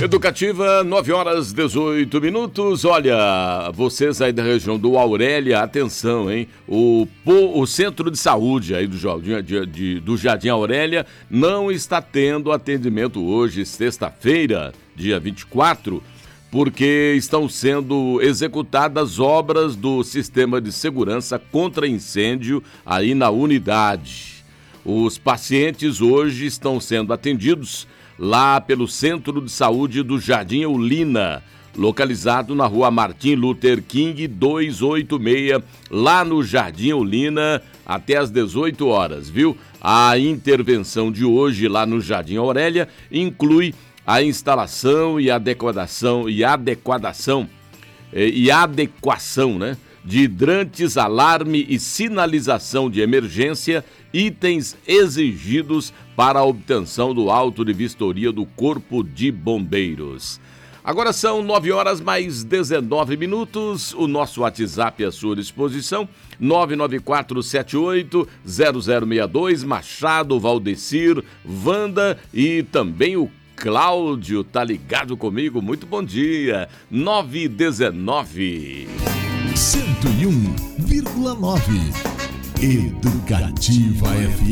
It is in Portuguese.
Educativa, 9h18. Olha, vocês aí da região do Aurélia, atenção, hein? O centro de saúde aí do Jardim Aurélia não está tendo atendimento hoje, sexta-feira, dia 24, porque estão sendo executadas obras do sistema de segurança contra incêndio aí na unidade. Os pacientes hoje estão sendo atendidos lá pelo Centro de Saúde do Jardim Eulina, localizado na rua Martin Luther King 286, lá no Jardim Eulina, até às 18 horas, viu? A intervenção de hoje lá no Jardim Aurélia inclui a instalação e adequação, né? De hidrantes, alarme e sinalização de emergência, itens exigidos para a obtenção do auto de vistoria do Corpo de Bombeiros. Agora são 9h19. O nosso WhatsApp à sua disposição, 994780062, Machado, Valdecir, Wanda e também o Cláudio, tá ligado comigo? Muito bom dia, 9h19. 101,9 Educativa FM.